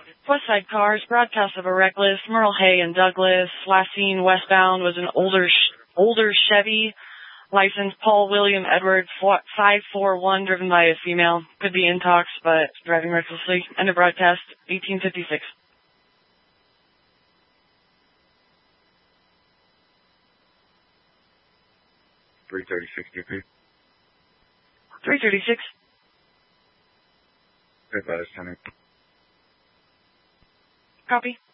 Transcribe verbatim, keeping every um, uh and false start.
West Side Cars, broadcast of a reckless Merle Hay and Douglas. Last seen westbound was an older sh- older Chevy, license Paul William Edwards five four one, driven by a female. Could be intox, but driving recklessly. End of broadcast, eighteen fifty-six. three thirty-six, D P. three thirty-six. Goodbye, Lieutenant. Copy.